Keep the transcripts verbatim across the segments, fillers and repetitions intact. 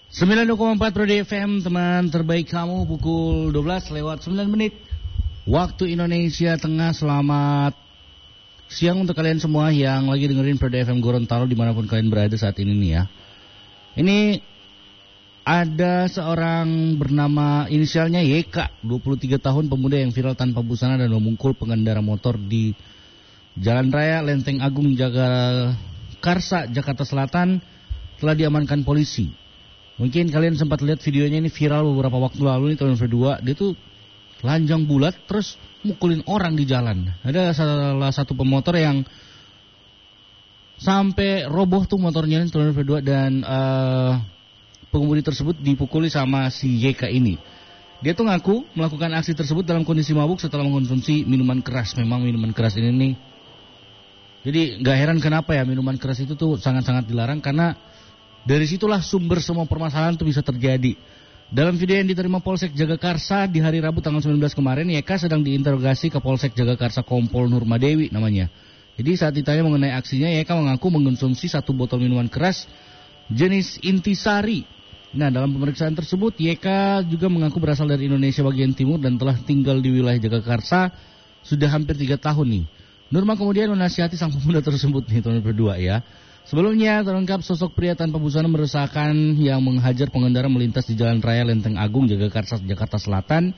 sembilan puluh koma empat Pro D F M, teman terbaik kamu, pukul dua belas lewat sembilan menit waktu Indonesia Tengah. Selamat siang untuk kalian semua yang lagi dengerin Pro D F M Gorontalo dimanapun kalian berada saat ini nih ya. Ini ada seorang bernama inisialnya Y K, dua puluh tiga tahun, pemuda yang viral tanpa busana dan memukul pengendara motor di Jalan Raya Lenteng Agung Jagakarsa, Jakarta Selatan, telah diamankan polisi. Mungkin kalian sempat lihat videonya, ini viral beberapa waktu lalu nih, tahun dua. Dia tuh telanjang bulat terus mukulin orang di jalan. Ada salah satu pemotor yang sampai roboh tuh motornya nih, tahun dua, dan uh, pengemudi tersebut dipukuli sama si Y K ini. Dia tuh ngaku melakukan aksi tersebut dalam kondisi mabuk setelah mengkonsumsi minuman keras. Memang minuman keras ini nih, jadi gak heran kenapa ya minuman keras itu tuh sangat-sangat dilarang, karena dari situlah sumber semua permasalahan itu bisa terjadi. Dalam video yang diterima Polsek Jagakarsa di hari Rabu tanggal sembilan belas kemarin, Y K sedang diinterogasi ke Polsek Jagakarsa Kompol Nurmadewi namanya. Jadi saat ditanya mengenai aksinya, Y K mengaku mengkonsumsi satu botol minuman keras jenis Intisari. Nah, dalam pemeriksaan tersebut, Y K juga mengaku berasal dari Indonesia bagian timur dan telah tinggal di wilayah Jagakarsa sudah hampir tiga tahun nih. Nurma kemudian menasihati sang pemuda tersebut nih, tahun berdua ya. Sebelumnya terungkap sosok pria tanpa busana meresahkan yang menghajar pengendara melintas di Jalan Raya Lenteng Agung Jagakarsa, Jakarta Selatan.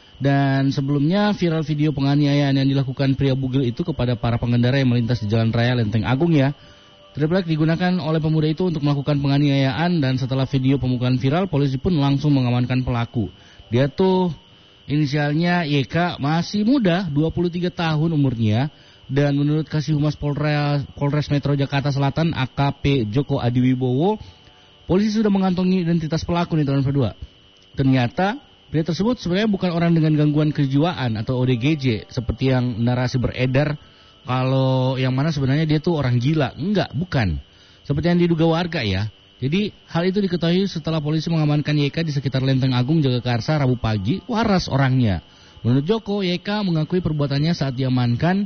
Dan sebelumnya viral video penganiayaan yang dilakukan pria bugil itu kepada para pengendara yang melintas di Jalan Raya Lenteng Agung ya. Triplek digunakan oleh pemuda itu untuk melakukan penganiayaan, dan setelah video pemukulan viral, polisi pun langsung mengamankan pelaku. Dia tuh inisialnya Y K, masih muda, dua puluh tiga tahun umurnya. Dan menurut Kasih Humas Polres, Polres Metro Jakarta Selatan A K P Joko Adiwibowo, polisi sudah mengantongi identitas pelaku nih, tahun kedua. Ternyata pria tersebut sebenarnya bukan orang dengan gangguan kejiwaan atau O D G J seperti yang narasi beredar, kalau yang mana sebenarnya dia tuh orang gila. Enggak, bukan. Seperti yang diduga warga ya. Jadi hal itu diketahui setelah polisi mengamankan Y K di sekitar Lenteng Agung Jagakarsa Rabu pagi. Waras orangnya. Menurut Joko, Y K mengakui perbuatannya saat diamankan,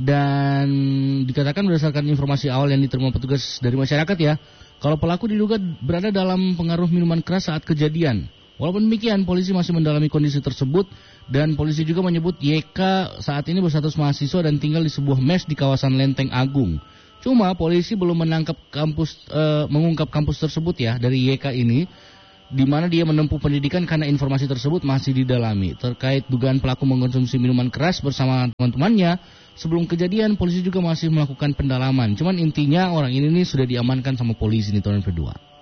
dan dikatakan berdasarkan informasi awal yang diterima petugas dari masyarakat ya, kalau pelaku diduga berada dalam pengaruh minuman keras saat kejadian. Walaupun demikian, polisi masih mendalami kondisi tersebut, dan polisi juga menyebut Y K saat ini berstatus mahasiswa dan tinggal di sebuah mes di kawasan Lenteng Agung. Cuma polisi belum menangkap kampus, e, mengungkap kampus tersebut ya dari Y K ini, di mana dia menempuh pendidikan, karena informasi tersebut masih didalami. Terkait dugaan pelaku mengkonsumsi minuman keras bersama teman-temannya sebelum kejadian, polisi juga masih melakukan pendalaman. Cuman intinya orang ini nih sudah diamankan sama polisi nih, tahun kedua.